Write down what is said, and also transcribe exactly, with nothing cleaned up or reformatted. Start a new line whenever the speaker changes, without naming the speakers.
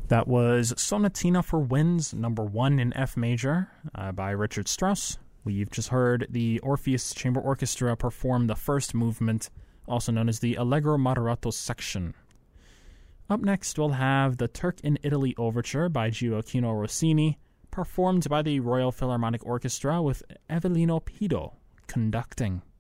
That was Sonatina for Winds, number one in F major, uh, by Richard Strauss. We've just heard the Orpheus Chamber Orchestra perform the first movement, also known as the Allegro Moderato section. Up next, we'll have the Turk in Italy Overture by Gioacchino Rossini, performed by the Royal Philharmonic Orchestra with Evelino Pido conducting.